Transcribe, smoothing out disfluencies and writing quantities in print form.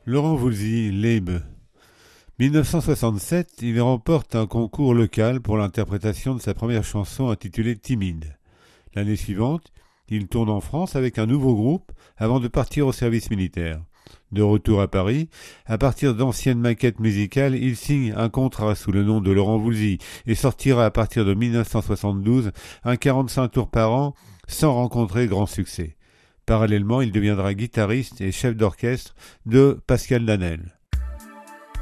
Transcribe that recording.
Laurent Voulzy, L'Aube. 1967, il remporte un concours local pour l'interprétation de sa première chanson intitulée Timide. L'année suivante, il tourne en France avec un nouveau groupe avant de partir au service militaire. De retour à Paris, à partir d'anciennes maquettes musicales, il signe un contrat sous le nom de Laurent Voulzy et sortira à partir de 1972 un 45 tours par an sans rencontrer grand succès. Parallèlement, il deviendra guitariste et chef d'orchestre de Pascal Danel.